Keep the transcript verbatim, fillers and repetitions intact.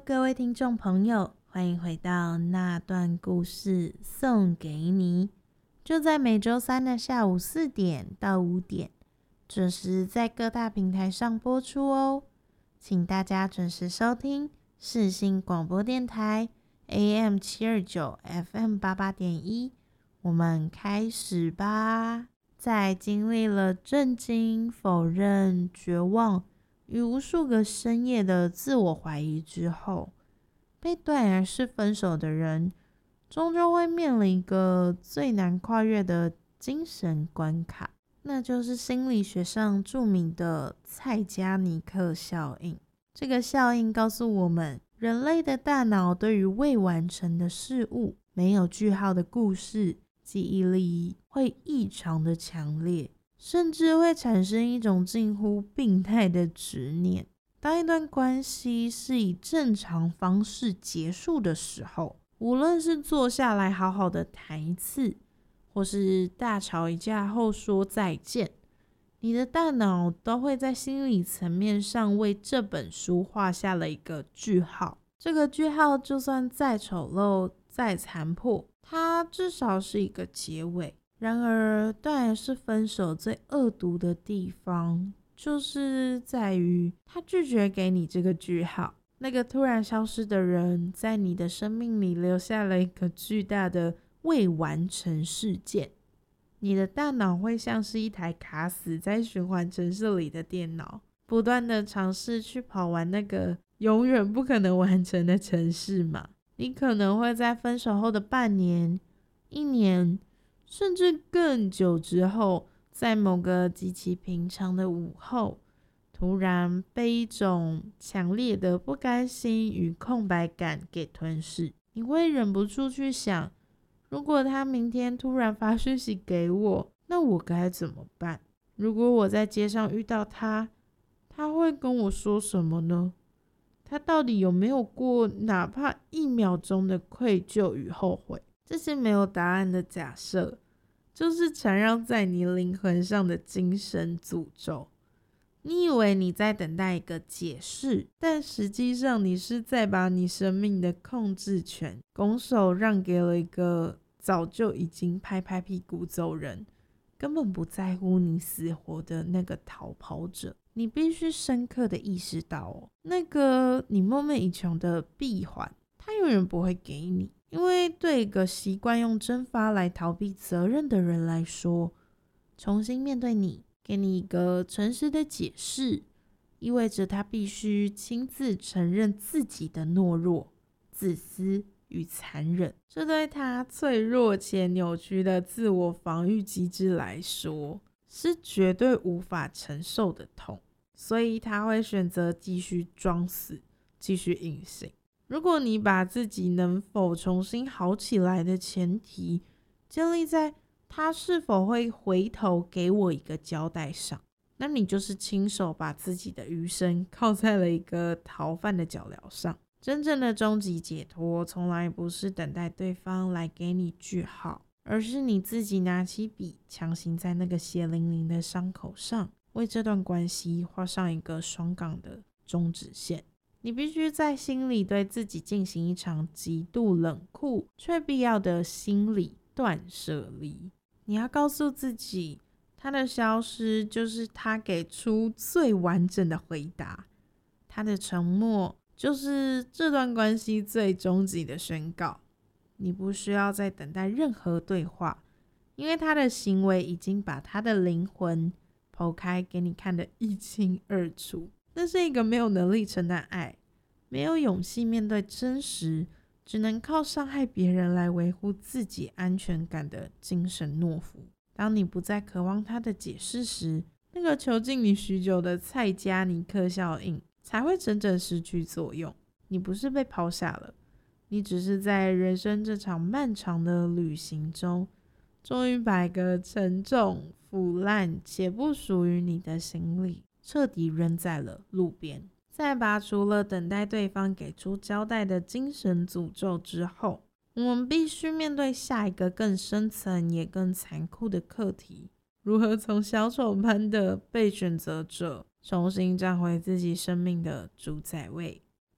各位听众朋友，欢迎回到那段故事送给你，就在每周三的下午四点到五点，准时在各大平台上播出哦。请大家准时收听世新广播电台 A M 七二九 F M 八八点一，我们开始吧。在经历了震惊、否认、绝望与无数个深夜的自我怀疑之后，被断然是分手的人终究会面临一个最难跨越的精神关卡，那就是心理学上著名的蔡加尼克效应。这个效应告诉我们，人类的大脑对于未完成的事物、没有句号的故事，记忆力会异常的强烈，甚至会产生一种近乎病态的执念。当一段关系是以正常方式结束的时候，无论是坐下来好好的谈一次，或是大吵一架后说再见，你的大脑都会在心理层面上为这本书画下了一个句号。这个句号就算再丑陋、再残破，它至少是一个结尾。然而，当然是分手最恶毒的地方，就是在于他拒绝给你这个句号。那个突然消失的人，在你的生命里留下了一个巨大的未完成事件。你的大脑会像是一台卡死在循环程式里的电脑，不断的尝试去跑完那个永远不可能完成的程式码。你可能会在分手后的半年、一年，甚至更久之后，在某个极其平常的午后，突然被一种强烈的不甘心与空白感给吞噬。你会忍不住去想，如果他明天突然发讯息给我，那我该怎么办？如果我在街上遇到他，他会跟我说什么呢？他到底有没有过哪怕一秒钟的愧疚与后悔？这些没有答案的假设，就是缠绕在你灵魂上的精神诅咒。你以为你在等待一个解释，但实际上你是在把你生命的控制权拱手让给了一个早就已经拍拍屁股走人，根本不在乎你死活的那个逃跑者。你必须深刻的意识到哦，那个你梦寐以求的闭环，它永远不会给你。因为对一个习惯用蒸发来逃避责任的人来说，重新面对你，给你一个诚实的解释，意味着他必须亲自承认自己的懦弱、自私与残忍。这对他脆弱且扭曲的自我防御机制来说，是绝对无法承受的痛，所以他会选择继续装死，继续隐形。如果你把自己能否重新好起来的前提建立在他是否会回头给我一个交代上，那你就是亲手把自己的余生靠在了一个逃犯的脚镣上。真正的终极解脱从来不是等待对方来给你句号，而是你自己拿起笔，强行在那个血淋淋的伤口上为这段关系画上一个双杠的终止线。你必须在心里对自己进行一场极度冷酷却必要的心理断舍离。你要告诉自己，他的消失就是他给出最完整的回答，他的沉默就是这段关系最终极的宣告。你不需要再等待任何对话，因为他的行为已经把他的灵魂剖开给你看得一清二楚。那是一个没有能力承担爱，没有勇气面对真实，只能靠伤害别人来维护自己安全感的精神懦夫。当你不再渴望他的解释时，那个囚禁你许久的蔡加尼克效应才会真正失去作用。你不是被抛下了，你只是在人生这场漫长的旅行中，终于把一个沉重、腐烂且不属于你的行李彻底扔在了路边。在拔除了等待对方给出交代的精神诅咒之后，我们必须面对下一个更深层也更残酷的课题：如何从小丑般的被选择者重新站回自己生命的主宰位。